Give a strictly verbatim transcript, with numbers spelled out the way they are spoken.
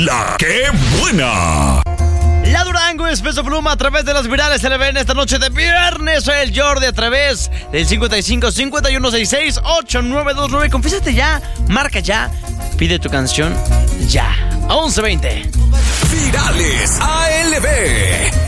La que buena. La Durango es Peso Pluma a través de las virales. Se le ven esta noche de viernes. Soy el Jordi a través del cincuenta y cinco, cincuenta y uno, sesenta y seis, ochenta y nueve veintinueve. Confiésate ya, marca ya, pide tu canción ya. A once veinte. Virales A L B.